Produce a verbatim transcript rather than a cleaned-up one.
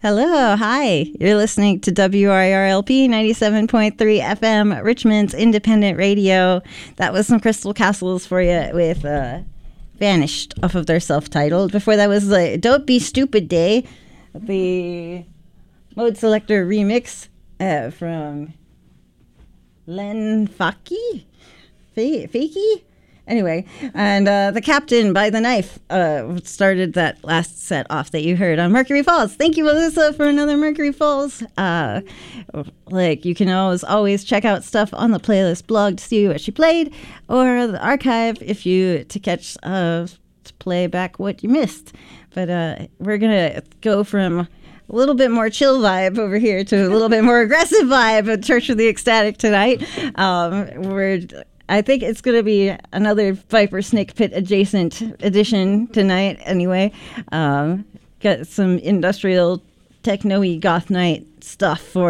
Hello, hi. You're listening to W R R L P ninety-seven point three F M, Richmond's independent radio. That was some Crystal Castles for you with uh, Vanished off of their self-titled. Before that was uh, Don't Be Stupid Day, the Mode Selector remix uh, from Len Faki? F- Fakey? Anyway, and uh, The Captain by the Knife uh, started that last set off that you heard on Mercury Falls. Thank you, Melissa, for another Mercury Falls. Uh, like, you can always, always check out stuff on the playlist blog to see what she played, or the archive if you, to catch, uh, to play back what you missed. But uh, we're going to go from a little bit more chill vibe over here to a little bit more aggressive vibe at Church of the Ecstatic tonight. Um, we're... I think it's going to be another Viper Snake Pit adjacent edition tonight anyway. Um, got some industrial techno-y goth night stuff for